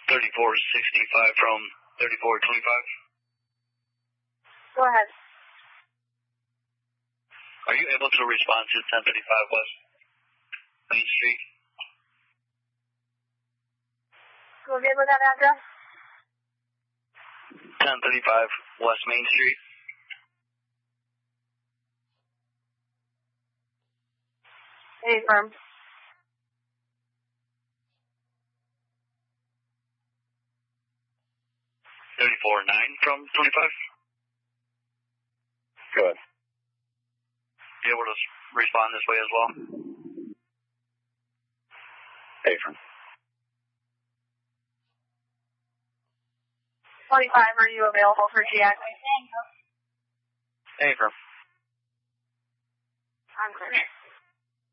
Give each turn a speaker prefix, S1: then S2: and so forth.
S1: 3465 from 3425.
S2: Go ahead.
S1: Are you able to respond to 1035 West Main Street?
S2: Go again with that address?
S1: 1035 West Main Street.
S2: Affirm.
S1: 34-9 from 25.
S3: Good.
S1: You able to respond this way as well?
S3: Affirm.
S2: 25, are you available for GX?
S3: Affirm.
S2: I'm clear.